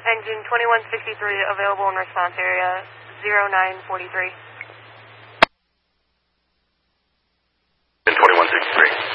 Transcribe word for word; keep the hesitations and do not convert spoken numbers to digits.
Engine twenty-one sixty-three available in response area zero nine forty-three. twenty-one sixty-three.